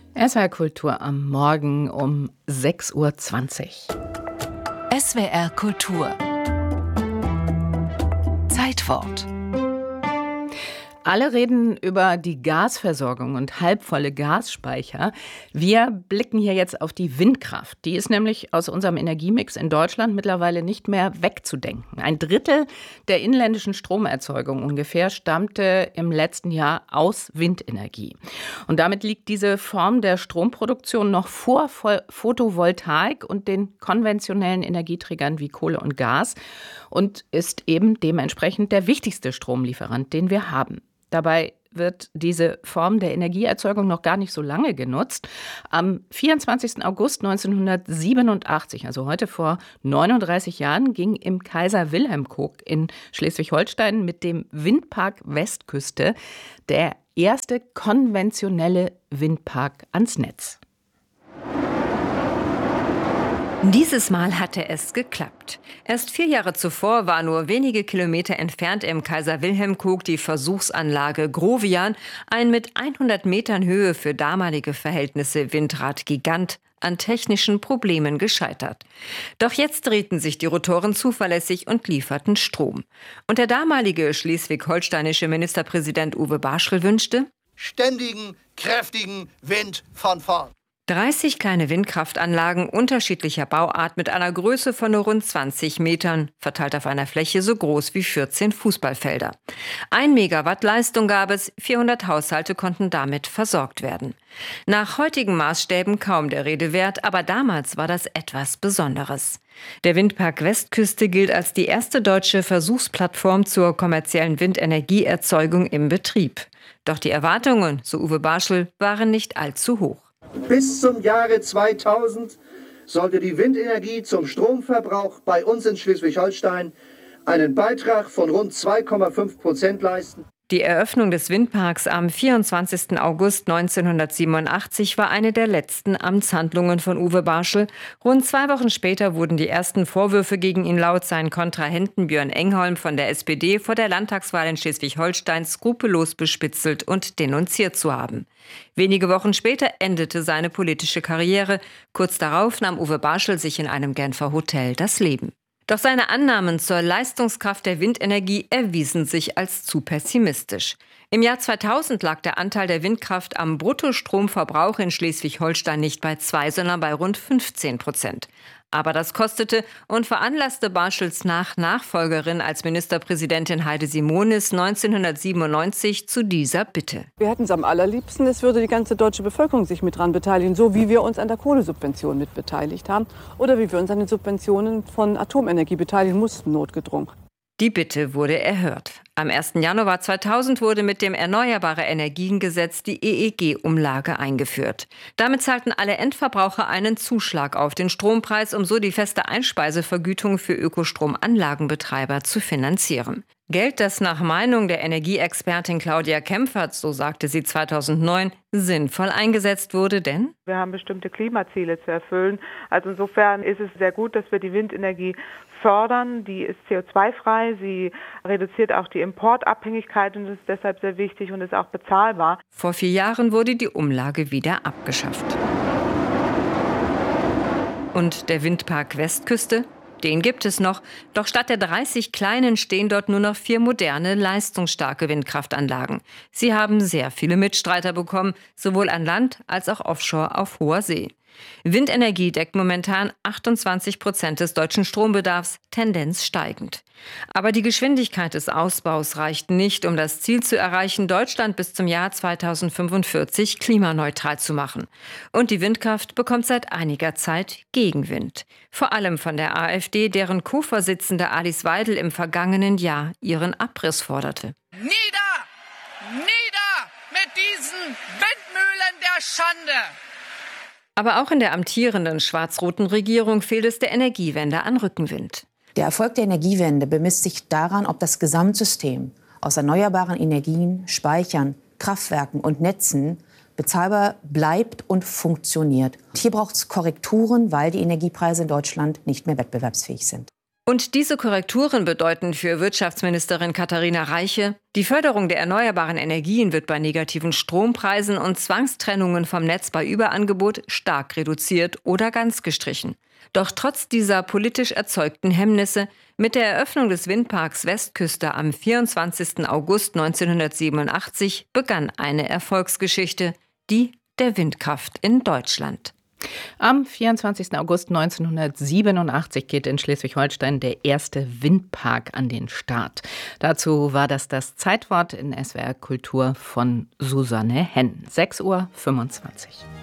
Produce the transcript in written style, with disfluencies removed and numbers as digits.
SWR Kultur am Morgen um 6:20 Uhr. SWR Kultur. Zeitwort. Alle reden über die Gasversorgung und halbvolle Gasspeicher. Wir blicken hier jetzt auf die Windkraft. Die ist nämlich aus unserem Energiemix in Deutschland mittlerweile nicht mehr wegzudenken. 1/3 der inländischen Stromerzeugung ungefähr stammte im letzten Jahr aus Windenergie. Und damit liegt diese Form der Stromproduktion noch vor Photovoltaik und den konventionellen Energieträgern wie Kohle und Gas und ist eben dementsprechend der wichtigste Stromlieferant, den wir haben. Dabei wird diese Form der Energieerzeugung noch gar nicht so lange genutzt. Am 24. August 1987, also heute vor 39 Jahren, ging im Kaiser-Wilhelm-Kog in Schleswig-Holstein mit dem Windpark Westküste der erste konventionelle Windpark ans Netz. Dieses Mal hatte es geklappt. Erst 4 Jahre zuvor war nur wenige Kilometer entfernt im Kaiser-Wilhelm-Kog die Versuchsanlage Grovian, ein mit 100 Metern Höhe für damalige Verhältnisse Windradgigant, an technischen Problemen gescheitert. Doch jetzt drehten sich die Rotoren zuverlässig und lieferten Strom. Und der damalige schleswig-holsteinische Ministerpräsident Uwe Barschel wünschte: ständigen, kräftigen Wind von vorn. 30 kleine Windkraftanlagen unterschiedlicher Bauart mit einer Größe von nur rund 20 Metern, verteilt auf einer Fläche so groß wie 14 Fußballfelder. 1 Megawatt Leistung gab es, 400 Haushalte konnten damit versorgt werden. Nach heutigen Maßstäben kaum der Rede wert, aber damals war das etwas Besonderes. Der Windpark Westküste gilt als die erste deutsche Versuchsplattform zur kommerziellen Windenergieerzeugung im Betrieb. Doch die Erwartungen, so Uwe Barschel, waren nicht allzu hoch. Bis zum Jahre 2000 sollte die Windenergie zum Stromverbrauch bei uns in Schleswig-Holstein einen Beitrag von rund 2,5% leisten. Die Eröffnung des Windparks am 24. August 1987 war eine der letzten Amtshandlungen von Uwe Barschel. Rund 2 Wochen später wurden die ersten Vorwürfe gegen ihn laut seinen Kontrahenten Björn Engholm von der SPD vor der Landtagswahl in Schleswig-Holstein skrupellos bespitzelt und denunziert zu haben. Wenige Wochen später endete seine politische Karriere. Kurz darauf nahm Uwe Barschel sich in einem Genfer Hotel das Leben. Doch seine Annahmen zur Leistungskraft der Windenergie erwiesen sich als zu pessimistisch. Im Jahr 2000 lag der Anteil der Windkraft am Bruttostromverbrauch in Schleswig-Holstein nicht bei 2, sondern bei rund 15%. Aber das kostete und veranlasste Barschels Nachfolgerin als Ministerpräsidentin Heide Simonis 1997 zu dieser Bitte. Wir hätten es am allerliebsten, es würde die ganze deutsche Bevölkerung sich mit dran beteiligen, so wie wir uns an der Kohlesubvention mit beteiligt haben oder wie wir uns an den Subventionen von Atomenergie beteiligen mussten, notgedrungen. Die Bitte wurde erhört. Am 1. Januar 2000 wurde mit dem Erneuerbare-Energien-Gesetz die EEG-Umlage eingeführt. Damit zahlten alle Endverbraucher einen Zuschlag auf den Strompreis, um so die feste Einspeisevergütung für Ökostromanlagenbetreiber zu finanzieren. Geld, das nach Meinung der Energieexpertin Claudia Kempfert, so sagte sie 2009, sinnvoll eingesetzt wurde, denn wir haben bestimmte Klimaziele zu erfüllen. Also insofern ist es sehr gut, dass wir die Windenergie fördern. Die ist CO2-frei, sie reduziert auch die Importabhängigkeit und ist deshalb sehr wichtig und ist auch bezahlbar. Vor 4 Jahren wurde die Umlage wieder abgeschafft. Und der Windpark Westküste? Den gibt es noch, doch statt der 30 kleinen stehen dort nur noch 4 moderne, leistungsstarke Windkraftanlagen. Sie haben sehr viele Mitstreiter bekommen, sowohl an Land als auch offshore auf hoher See. Windenergie deckt momentan 28% des deutschen Strombedarfs, Tendenz steigend. Aber die Geschwindigkeit des Ausbaus reicht nicht, um das Ziel zu erreichen, Deutschland bis zum Jahr 2045 klimaneutral zu machen. Und die Windkraft bekommt seit einiger Zeit Gegenwind. Vor allem von der AfD, deren Co-Vorsitzende Alice Weidel im vergangenen Jahr ihren Abriss forderte. Nieder! Nieder mit diesen Windmühlen der Schande! Aber auch in der amtierenden schwarz-roten Regierung fehlt es der Energiewende an Rückenwind. Der Erfolg der Energiewende bemisst sich daran, ob das Gesamtsystem aus erneuerbaren Energien, Speichern, Kraftwerken und Netzen bezahlbar bleibt und funktioniert. Hier braucht es Korrekturen, weil die Energiepreise in Deutschland nicht mehr wettbewerbsfähig sind. Und diese Korrekturen bedeuten für Wirtschaftsministerin Katharina Reiche, die Förderung der erneuerbaren Energien wird bei negativen Strompreisen und Zwangstrennungen vom Netz bei Überangebot stark reduziert oder ganz gestrichen. Doch trotz dieser politisch erzeugten Hemmnisse, mit der Eröffnung des Windparks Westküste am 24. August 1987 begann eine Erfolgsgeschichte, die der Windkraft in Deutschland. Am 24. August 1987 geht in Schleswig-Holstein der erste Windpark an den Start. Dazu war das Zeitwort in SWR Kultur von Susanne Henn. 6:25 Uhr.